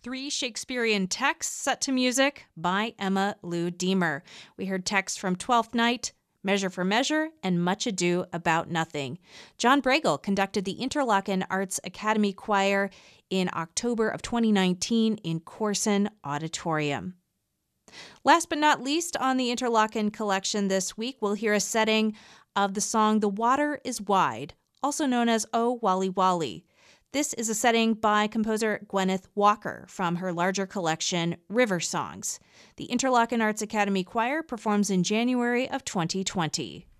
3 Shakespearean texts set to music by Emma Lou Deemer. We heard texts from Twelfth Night, Measure for Measure, and Much Ado About Nothing. John Bragle conducted the Interlochen Arts Academy Choir in October of 2019 in Corson Auditorium. Last but not least, on the Interlochen collection this week, we'll hear a setting of the song The Water is Wide, also known as Oh Wally Wally. This is a setting by composer Gwyneth Walker from her larger collection, River Songs. The Interlochen Arts Academy Choir performs in January of 2020.